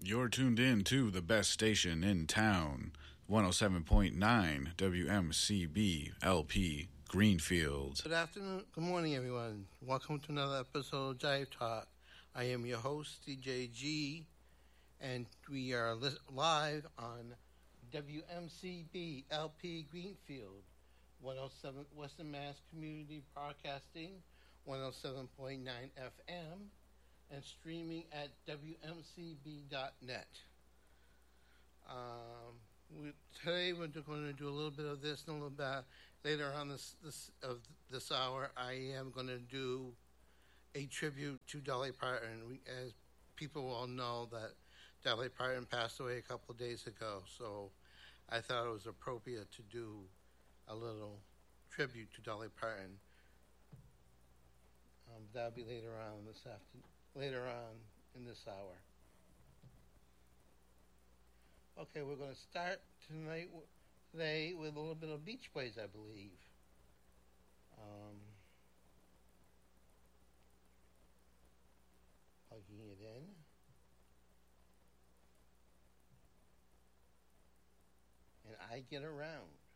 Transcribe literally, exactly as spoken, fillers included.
You're tuned in to the best station in town, one oh seven point nine W M C B L P Greenfield. Good afternoon, good morning, everyone. Welcome to another episode of Jive Talk. I am your host, D J G, and we are li- live on W M C B L P Greenfield, one oh seven Western Mass Community Broadcasting, one oh seven point nine F M, and streaming at W M C B dot net. Um, we, today we're going to do a little bit of this and a little bit later on this, this of this hour. I am going to do a tribute to Dolly Parton. We, as people all know, that Dolly Parton passed away a couple of days ago, so I thought it was appropriate to do a little tribute to Dolly Parton. Um, that'll be later on this afternoon. Later on in this hour. Okay, we're going to start tonight today with a little bit of Beach Boys, I believe. Um, plugging it in. And I Get Around.